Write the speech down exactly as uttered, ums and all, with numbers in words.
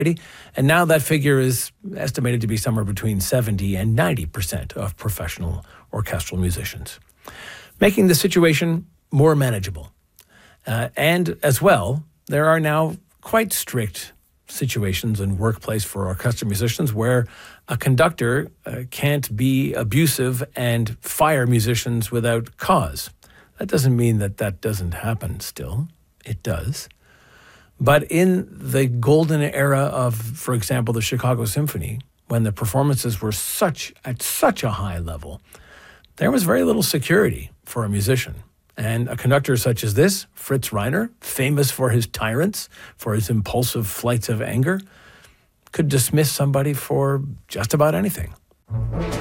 And now that figure is estimated to be somewhere between seventy and ninety percent of professional orchestral musicians, making the situation more manageable. Uh, and as well, there are now quite strict situations in workplace for orchestra musicians where a conductor uh, can't be abusive and fire musicians without cause. That doesn't mean that that doesn't happen still. It does. But in the golden era of, for example, the Chicago Symphony, when the performances were such at such a high level, there was very little security for a musician. And a conductor such as this, Fritz Reiner, famous for his tyrants, for his impulsive flights of anger, could dismiss somebody for just about anything.